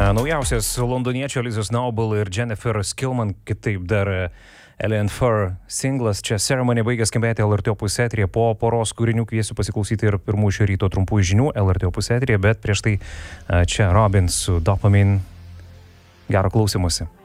Naujausias londoniečio Lizos Noble ir Jennifer Skillman, kitaip dar Alien Fur singlas. Čia Ceremony baigia skambėti LRT Opus eteryje. Po poros kūrinių kviesiu pasiklausyti ir pirmųjų šio ryto trumpųjų žinių LRT Opus eteryje, bet prieš tai čia Robin su Dopamine. Gero klausymosi.